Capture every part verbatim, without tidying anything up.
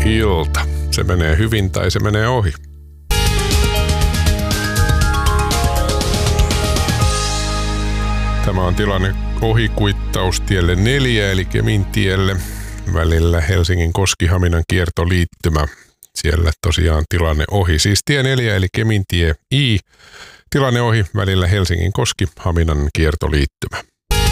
ilta. Se menee hyvin tai se menee ohi. Tämä on tilanne ohikuittaus tielle neljä eli Kemintielle välillä Helsingin Koski-Haminan kiertoliittymä. Siellä tosiaan tilanne ohi. Siis tie neljä eli Kemintie I. Tilanne ohi välillä Helsingin Koski-Haminan kiertoliittymä.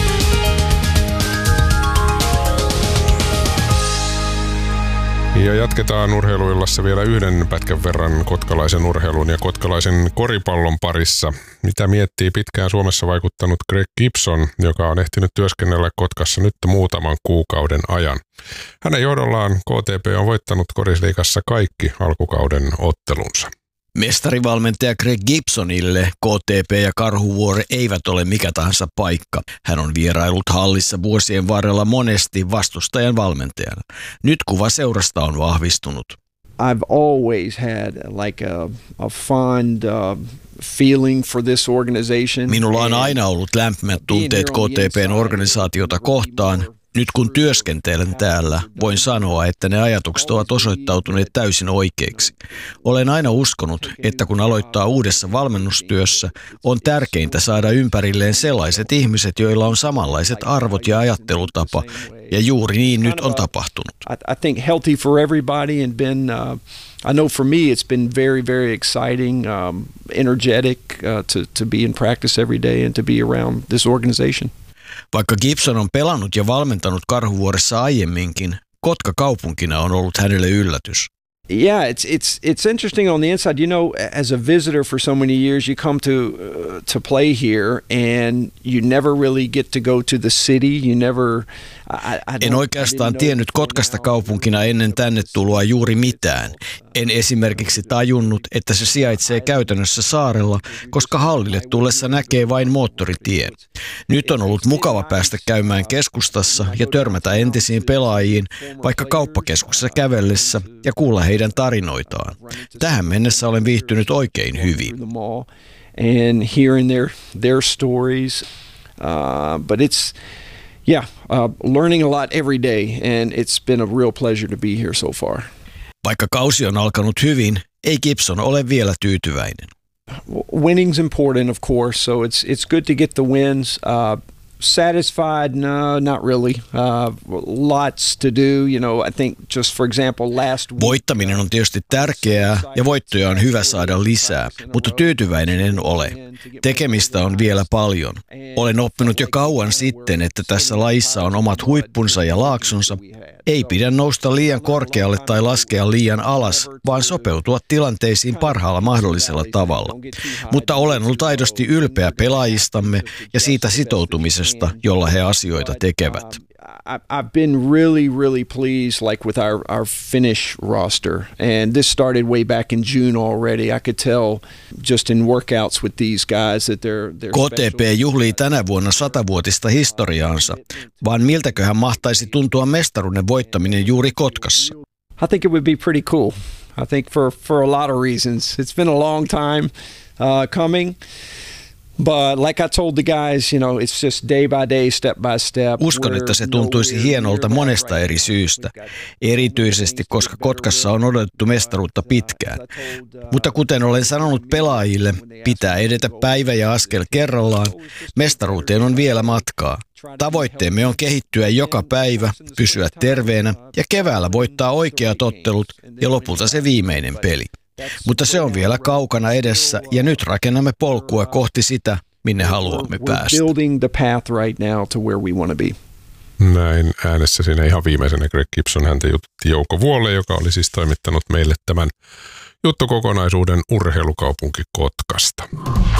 Ja jatketaan urheiluillassa vielä yhden pätkän verran kotkalaisen urheilun ja kotkalaisen koripallon parissa. Mitä miettii pitkään Suomessa vaikuttanut Greg Gibson, joka on ehtinyt työskennellä Kotkassa nyt muutaman kuukauden ajan. Hänen johdollaan K T P on voittanut Korisliigassa kaikki alkukauden ottelunsa. Mestarivalmentaja Greg Gibsonille K T P ja Karhuvuori eivät ole mikä tahansa paikka. Hän on vierailut hallissa vuosien varrella monesti vastustajan valmentajana. Nyt kuva seurasta on vahvistunut. I've always had like a, a fond uh, feeling for this organization. Minulla on aina ollut lämpimät tunteet K T P:n organisaatiota kohtaan. Nyt kun työskentelen täällä, voin sanoa, että ne ajatukset ovat osoittautuneet täysin oikeiksi. Olen aina uskonut, että kun aloittaa uudessa valmennustyössä, on tärkeintä saada ympärilleen sellaiset ihmiset, joilla on samanlaiset arvot ja ajattelutapa, ja juuri niin nyt on tapahtunut. I think healthy for everybody and been, uh, I know for me it's been very, very exciting, um, energetic uh, to, to be in practice every day and to be around this organization. Vaikka Gibson on pelannut ja valmentanut Karhuvuoressa aiemminkin, Kotka kaupunkina on ollut hänelle yllätys. Yeah, it's it's it's interesting on the inside. You know, as a visitor for so many years, you come to uh, to play here, and you never really get to go to the city. You never. I, I en oikeastaan tiennyt Kotkasta kaupunkina ennen tänne tuloa juuri mitään. En esimerkiksi tajunnut, että se sijaitsee käytännössä saarella, koska hallille tullessa näkee vain moottoritien. Nyt on ollut mukava päästä käymään keskustassa ja törmätä entisiin pelaajiin, vaikka kauppakeskuksessa kävellessä ja kuulla heidän tarinoitaan. Tähän mennessä olen viihtynyt oikein hyvin. And hearing their their stories, uh, but it's yeah, uh, learning a lot every day, and it's been a real pleasure to be here so far. Vaikka kausi on alkanut hyvin, ei Gibson ole vielä tyytyväinen. Winning's important, of course, so it's it's good to get the wins. Uh, Satisfied? No, not really. Uh, lots to do. You know, I think just for example last week. Voittaminen on tietysti tärkeää ja voittoja on hyvä saada lisää, mutta tyytyväinen en ole. Tekemistä on vielä paljon. Olen oppinut jo kauan sitten, että tässä lajissa on omat huippunsa ja laaksonsa. Ei pidä nousta liian korkealle tai laskea liian alas, vaan sopeutua tilanteisiin parhaalla mahdollisella tavalla. Mutta olen ollut aidosti ylpeä pelaajistamme ja siitä sitoutumisesta, jolla he asioita tekevät. I've been really, really pleased, like with our our Finnish roster, and this started way back in June already. I could tell just in workouts with these guys that they're they're. K T P juhlii tänä vuonna satavuotista historiaansa, vaan miltäköhän mahtaisi tuntua mestaruuden voittaminen juuri Kotkassa? I think it would be pretty cool. I think for for a lot of reasons. It's been a long time uh, coming. But like I told the guys, you know, it's just day by day, step by step. Uskon, että se tuntuisi hienolta monesta eri syystä, erityisesti koska Kotkassa on odotettu mestaruutta pitkään. Mutta kuten olen sanonut pelaajille, pitää edetä päivä ja askel kerrallaan. Mestaruuteen on vielä matkaa. Tavoitteemme on kehittyä joka päivä, pysyä terveenä ja keväällä voittaa oikeat ottelut ja lopulta se viimeinen peli. Mutta se on vielä kaukana edessä ja nyt rakennamme polkua kohti sitä, minne haluamme päästä. Näin äänessä siinä ihan viimeisenä Greg Gibson häntä jututti Jouko Vuolle, joka oli siis toimittanut meille tämän juttukokonaisuuden Urheilukaupunki Kotkasta.